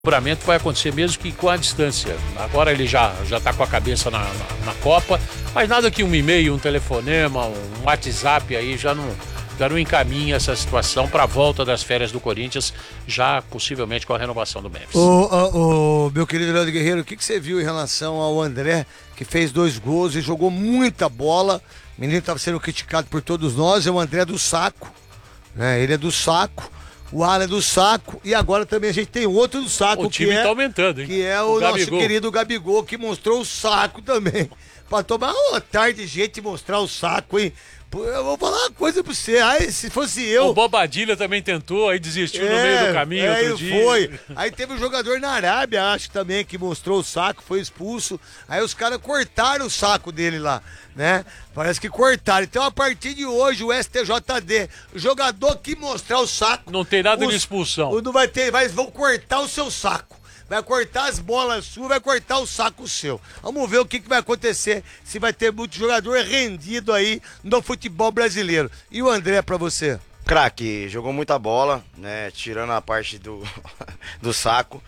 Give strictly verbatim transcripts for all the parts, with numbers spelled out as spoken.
desdobramento vai acontecer mesmo que com a distância. Agora ele já já está com a cabeça na, na, na Copa, mas nada que um e-mail, um telefonema, um WhatsApp aí já não, já não encaminha essa situação para a volta das férias do Corinthians, já possivelmente com a renovação do Memphis. Ô, ô, ô, meu querido Leandro Guerreiro, o que, que você viu em relação ao André, que fez dois gols e jogou muita bola? O menino estava sendo criticado por todos nós, é o André do Saco, né? Ele é do Saco. O Alan é do Saco, e agora também a gente tem outro do Saco. O time que é, tá aumentando, hein? Que é o, o nosso querido Gabigol, que mostrou o saco também. Pra tomar uma tarde de gente mostrar o saco, hein? Eu vou falar uma coisa pra você. Ai, se fosse eu. O Bobadilha também tentou, aí desistiu é, no meio do caminho. É, outro dia. Foi. Aí teve um jogador na Arábia, acho também, que mostrou o saco, foi expulso. Aí os caras cortaram o saco dele lá, né? Parece que cortaram. Então, a partir de hoje, o S T J D, o jogador que mostrar o saco. Não tem nada os, de expulsão. Não vai ter, vai, vão cortar o seu saco. Vai cortar as bolas suas, vai cortar o saco seu. Vamos ver o que, que vai acontecer, se vai ter muito jogador rendido aí no futebol brasileiro. E o André, pra você? Craque, jogou muita bola, né? Tirando a parte do, do saco.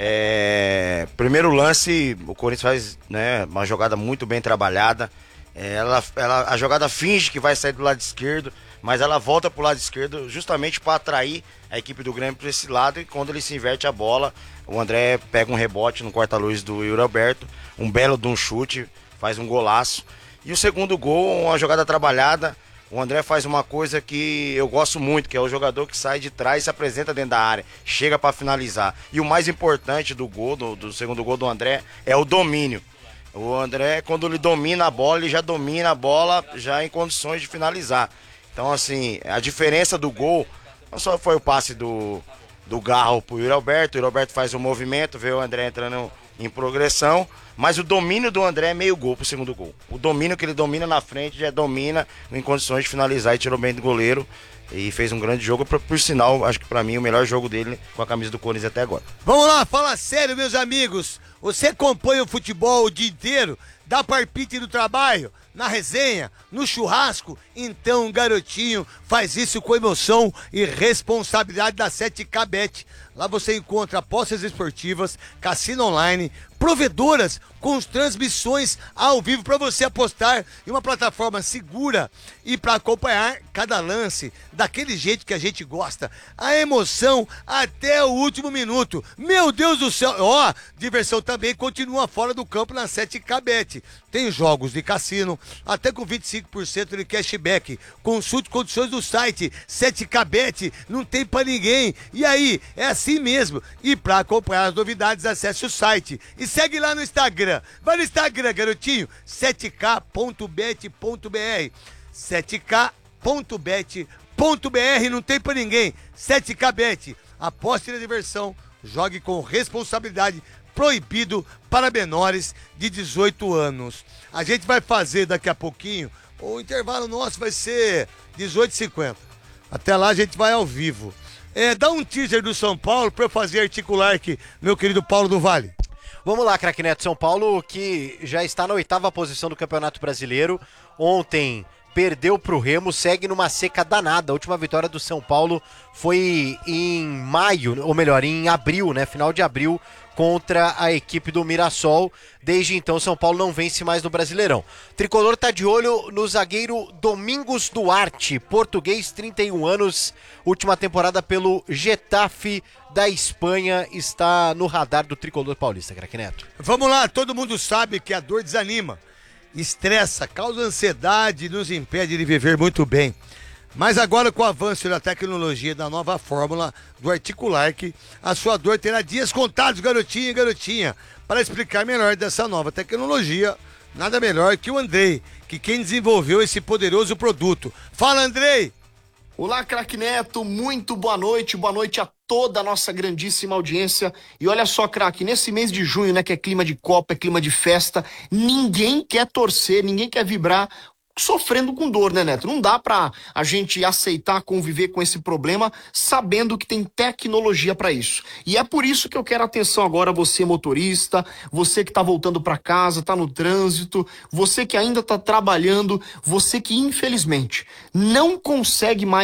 É, primeiro lance, o Corinthians faz, né, uma jogada muito bem trabalhada. É, ela, ela, a jogada finge que vai sair do lado esquerdo, mas ela volta pro lado esquerdo justamente para atrair a equipe do Grêmio para esse lado, e quando ele se inverte a bola, o André pega um rebote no corta-luz do Yuri Alberto, um belo de um chute, faz um golaço. E o segundo gol, uma jogada trabalhada, o André faz uma coisa que eu gosto muito, que é o jogador que sai de trás e se apresenta dentro da área, chega para finalizar. E o mais importante do gol, do, do segundo gol do André, é o domínio. O André, quando ele domina a bola, ele já domina a bola já em condições de finalizar. Então, assim, a diferença do gol não só foi o passe do, do Garro pro Yuri Alberto, o Yuri Alberto faz o movimento, vê o André entrando em progressão, mas o domínio do André é meio gol pro segundo gol. O domínio que ele domina na frente já domina em condições de finalizar, e tirou bem do goleiro e fez um grande jogo. Por, por sinal, acho que pra mim o melhor jogo dele com a camisa do Corinthians até agora. Vamos lá, fala sério, meus amigos. Você acompanha o futebol o dia inteiro? Dá palpite no trabalho, na resenha, no churrasco? Então, garotinho, faz isso com emoção e responsabilidade da sete K Bet. Lá você encontra apostas esportivas, cassino online, provedoras com transmissões ao vivo para você apostar em uma plataforma segura e para acompanhar cada lance daquele jeito que a gente gosta. A emoção até o último minuto. Meu Deus do céu! Ó, diversão também continua fora do campo na sete K Bet. Tem jogos de cassino até com vinte e cinco por cento de cashback. Consulte condições do site sete K Bet. Não tem pra ninguém. E aí, é assim mesmo. E pra acompanhar as novidades, acesse o site e segue lá no Instagram. Vai no Instagram, garotinho, sete K ponto bet ponto br. sete K ponto bet ponto br, não tem pra ninguém. sete K Bet. Aposte na diversão, jogue com responsabilidade. Proibido para menores de dezoito anos. A gente vai fazer daqui a pouquinho, o intervalo nosso vai ser dezoito e cinquenta. Até lá a gente vai ao vivo. É, dá um teaser do São Paulo para eu fazer articular aqui, meu querido Paulo do Vale. Vamos lá, craque Neto. São Paulo que já está na oitava posição do Campeonato Brasileiro. Ontem perdeu pro Remo, segue numa seca danada. A última vitória do São Paulo foi em maio, ou melhor, em abril, né? Final de abril, contra a equipe do Mirassol. Desde então, São Paulo não vence mais no Brasileirão. Tricolor tá de olho no zagueiro Domingos Duarte, português, trinta e um anos, última temporada pelo Getafe da Espanha, está no radar do Tricolor paulista, craque Neto. Vamos lá, todo mundo sabe que a dor desanima, estressa, causa ansiedade e nos impede de viver muito bem. Mas agora, com o avanço da tecnologia da nova fórmula do Articulark, a sua dor terá dias contados, garotinho e garotinha. Para explicar melhor dessa nova tecnologia, nada melhor que o Andrei, que quem desenvolveu esse poderoso produto. Fala, Andrei! Olá, craque Neto, muito boa noite, boa noite a toda a nossa grandíssima audiência. E olha só, craque, nesse mês de junho, né, que é clima de Copa, é clima de festa, ninguém quer torcer, ninguém quer vibrar sofrendo com dor, né, Neto? Não dá pra a gente aceitar conviver com esse problema sabendo que tem tecnologia pra isso. E é por isso que eu quero atenção agora, você motorista, você que tá voltando pra casa, tá no trânsito, você que ainda tá trabalhando, você que infelizmente não consegue mais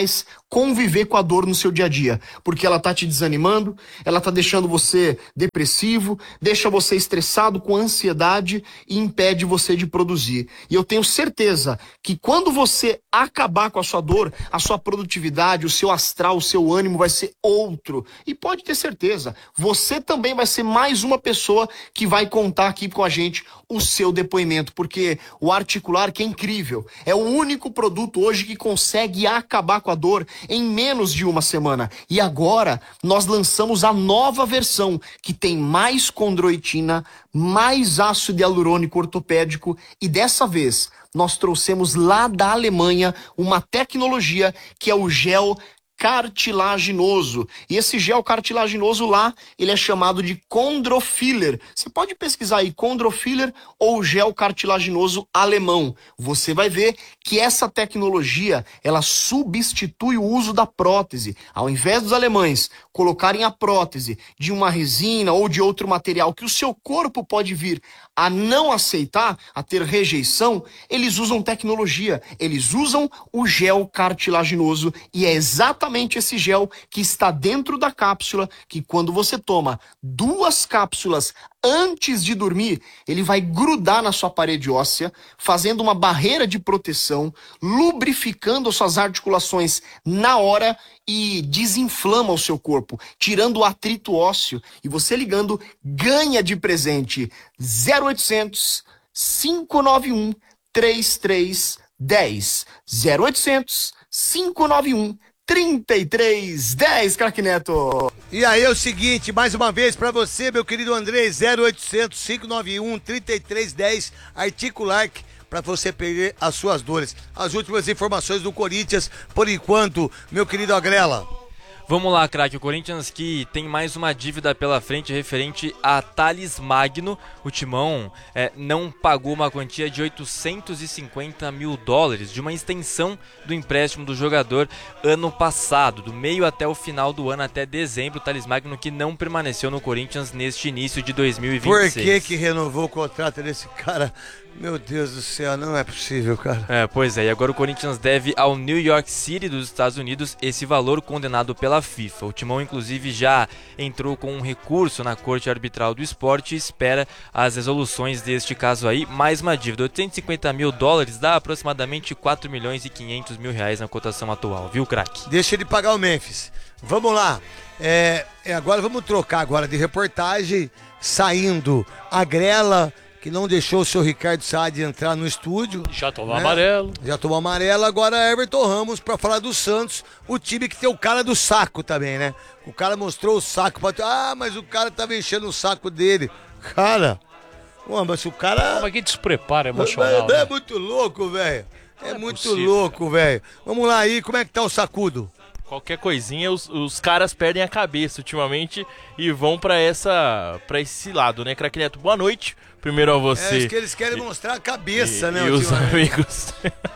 conviver com a dor no seu dia a dia, porque ela tá te desanimando, ela tá deixando você depressivo, deixa você estressado com ansiedade e impede você de produzir. E eu tenho certeza que quando você acabar com a sua dor, a sua produtividade, o seu astral, o seu ânimo vai ser outro. E pode ter certeza, você também vai ser mais uma pessoa que vai contar aqui com a gente o seu depoimento, porque o Articular, que é incrível, é o único produto hoje que consegue acabar com a dor em menos de uma semana. E agora nós lançamos a nova versão, que tem mais condroitina, mais ácido hialurônico ortopédico, e dessa vez nós trouxemos lá da Alemanha uma tecnologia que é o gel cartilaginoso. E esse gel cartilaginoso lá, ele é chamado de Chondrofiller. Você pode pesquisar aí Chondrofiller ou gel cartilaginoso alemão. Você vai ver que essa tecnologia, ela substitui o uso da prótese. Ao invés dos alemães colocarem a prótese de uma resina ou de outro material que o seu corpo pode vir a não aceitar, a ter rejeição, eles usam tecnologia. Eles usam o gel cartilaginoso e é exatamente esse gel que está dentro da cápsula, que quando você toma duas cápsulas antes de dormir, ele vai grudar na sua parede óssea, fazendo uma barreira de proteção, lubrificando as suas articulações na hora e desinflama o seu corpo, tirando o atrito ósseo. E você ligando, ganha de presente zero oitocentos, cinco nove um, três três um zero. zero oitocentos, cinco nove um, trinta e três dez, craque Neto. E aí é o seguinte, mais uma vez pra você, meu querido André, zero oitocentos, cinco nove um, trinta e três dez, Articular, pra você perder as suas dores. As últimas informações do Corinthians, por enquanto, meu querido Agrela. Vamos lá, craque. O Corinthians que tem mais uma dívida pela frente referente a Thales Magno. O Timão é, não pagou uma quantia de oitocentos e cinquenta mil dólares de uma extensão do empréstimo do jogador ano passado, do meio até o final do ano, até dezembro. O Thales Magno que não permaneceu no Corinthians neste início de dois mil e vinte e seis. Por que que renovou o contrato desse cara? Meu Deus do céu, não é possível, cara. É, pois é, e agora o Corinthians deve ao New York City dos Estados Unidos esse valor condenado pela FIFA. O Timão, inclusive, já entrou com um recurso na Corte Arbitral do Esporte e espera as resoluções deste caso aí. Mais uma dívida, oitocentos e cinquenta mil dólares dá aproximadamente quatro milhões e quinhentos mil reais na cotação atual, viu, craque? Deixa ele pagar o Memphis. Vamos lá, é, é, agora vamos trocar agora de reportagem, saindo a Grela, que não deixou o seu Ricardo Saad entrar no estúdio. Já tomou né? amarelo. Já tomou amarelo, agora é Everton Ramos pra falar do Santos, o time que tem o cara do saco também, né? O cara mostrou o saco pra... Ah, mas o cara tava enchendo o saco dele. Cara, pô, mas o cara... Mas que despreparo emocional, é, é, né? é muito louco, velho. É, é muito possível, louco, velho. Vamos lá aí, como é que tá o sacudo? Qualquer coisinha, os, os caras perdem a cabeça ultimamente e vão pra essa para esse lado, né, craque Neto? Boa noite, primeiro a você. É que eles querem mostrar a cabeça, e, né? E os amigos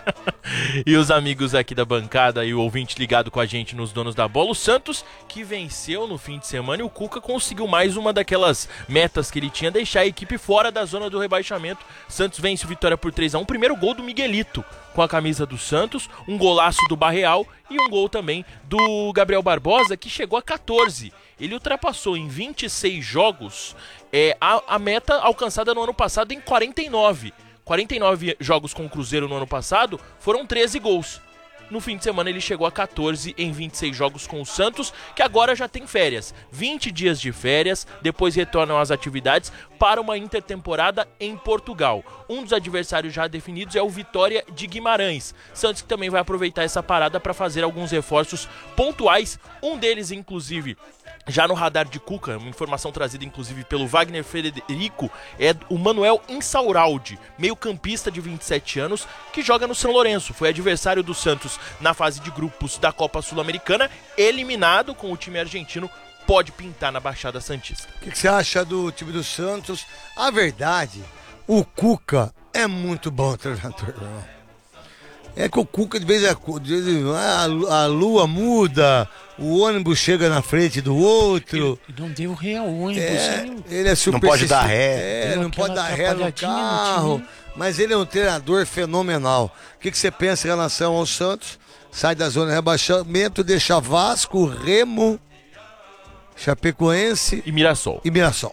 e os amigos aqui da bancada e o ouvinte ligado com a gente nos Donos da Bola. O Santos, que venceu no fim de semana, e o Cuca conseguiu mais uma daquelas metas que ele tinha, deixar a equipe fora da zona do rebaixamento. Santos vence o Vitória por três a um, primeiro gol do Miguelito com a camisa do Santos, um golaço do Barreal e um gol também do Gabriel Barbosa, que chegou a catorze. Ele ultrapassou em vinte e seis jogos é, a, a meta alcançada no ano passado em quarenta e nove. quarenta e nove jogos com o Cruzeiro no ano passado, foram treze gols. No fim de semana ele chegou a catorze em vinte e seis jogos com o Santos, que agora já tem férias. vinte dias de férias, depois retornam às atividades para uma intertemporada em Portugal. Um dos adversários já definidos é o Vitória de Guimarães. Santos que também vai aproveitar essa parada para fazer alguns reforços pontuais, um deles inclusive já no radar de Cuca, uma informação trazida inclusive pelo Wagner Frederico, é o Manuel Insaurralde, meio campista de vinte e sete anos, que joga no São Lourenço, foi adversário do Santos na fase de grupos da Copa Sul-Americana, eliminado com o time argentino, pode pintar na Baixada Santista. O que, que você acha do time do Santos? A verdade, o Cuca é muito bom treinador, né? É que o Cuca de vez em quando a lua muda, o ônibus chega na frente do outro. Ele não deu ré ao ônibus, É, hein? ele é super Não pode dar ré. É, Deu não pode aquela dar ré no atrapalhadinha no carro. time. Mas ele é um treinador fenomenal. O que, que você pensa em relação ao Santos? sai da zona de rebaixamento, deixa Vasco, Remo, Chapecoense E Mirassol. e Mirassol.